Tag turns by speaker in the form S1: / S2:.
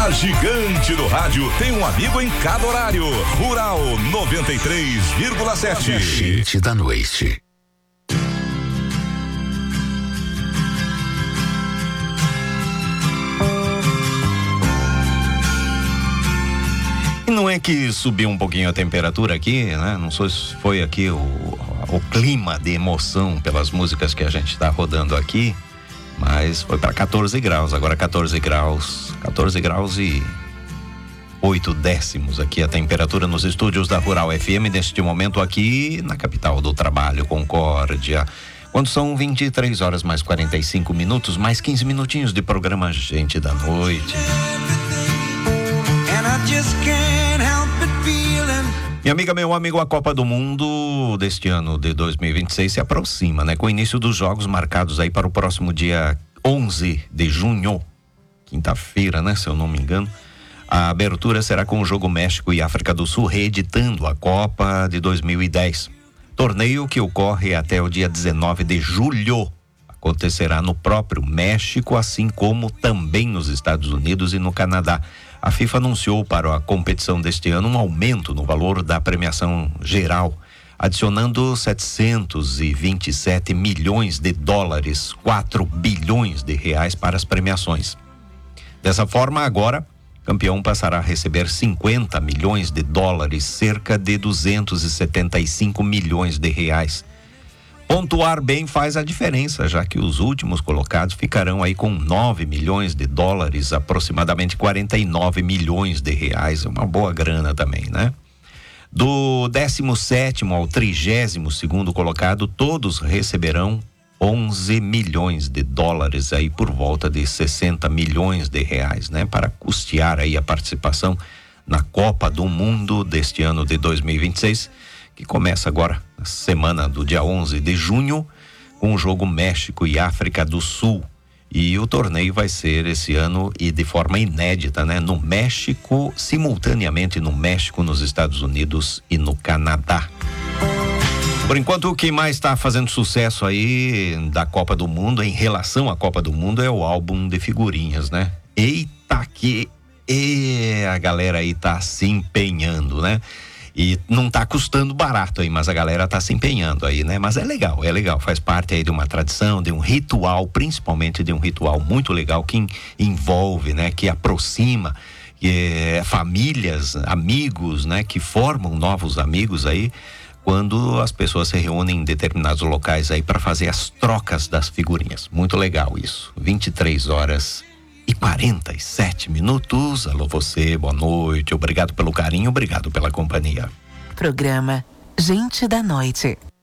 S1: A gigante do rádio tem um amigo em cada horário. Rural 93,7.
S2: Gente da noite.
S3: E não é que subiu um pouquinho a temperatura aqui, né? Não sei se foi aqui o clima de emoção pelas músicas que a gente está rodando aqui, mas foi para 14 graus, agora 14 graus e 8 décimos aqui a temperatura nos estúdios da Rural FM neste momento aqui na capital do trabalho, Concórdia. Quando são 23 horas mais 45 minutos, mais 15 minutinhos de programa Gente da Noite. Minha amiga, meu amigo, a Copa do Mundo deste ano de 2026 se aproxima, né? Com o início dos jogos marcados aí para o próximo dia 11 de junho, quinta-feira, né? Se eu não me engano. A abertura será com o jogo México e África do Sul, reeditando a Copa de 2010. Torneio que ocorre até o dia 19 de julho. Acontecerá no próprio México, assim como também nos Estados Unidos e no Canadá. A FIFA anunciou para a competição deste ano um aumento no valor da premiação geral, adicionando 727 milhões de dólares, 4 bilhões de reais para as premiações. Dessa forma, agora, o campeão passará a receber 50 milhões de dólares, cerca de 275 milhões de reais. Pontuar bem faz a diferença, já que os últimos colocados ficarão aí com 9 milhões de dólares, aproximadamente 49 milhões de reais, uma boa grana também, né? Do 17º ao 32º colocado, todos receberão 11 milhões de dólares, aí por volta de 60 milhões de reais, né? Para custear aí a participação na Copa do Mundo deste ano de 2026, que começa agora na semana do dia 11 de junho, com o jogo México e África do Sul. E o torneio vai ser esse ano e de forma inédita, né? No México, simultaneamente no México, nos Estados Unidos e no Canadá. Por enquanto, o que mais está fazendo sucesso aí da Copa do Mundo, em relação à Copa do Mundo, é o álbum de figurinhas, né? Eita, que a galera aí tá se empenhando, né? E não tá custando barato aí, mas a galera tá se empenhando aí, né? Mas é legal, faz parte aí de uma tradição, de um ritual, principalmente de um ritual muito legal que envolve, né? Que aproxima famílias, amigos, né? Que formam novos amigos aí, quando as pessoas se reúnem em determinados locais aí para fazer as trocas das figurinhas. Muito legal isso. 23 horas e 47 minutos. Alô você, boa noite, obrigado pelo carinho, obrigado pela companhia.
S4: Programa Gente da Noite.